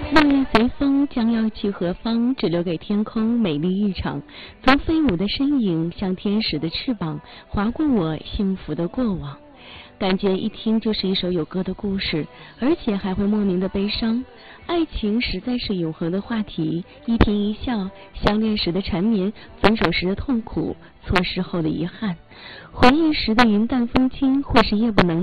落叶随风，将要去何方？只留给天空美丽一场。从飞舞的身影，像天使的翅膀，划过我幸福的过往。感觉一听就是一首有歌的故事，而且还会莫名的悲伤。爱情实在是永恒的话题，一颦一笑，相恋时的缠绵，分手时的痛苦，错失后的遗憾，回忆时的云淡风轻，或是夜不能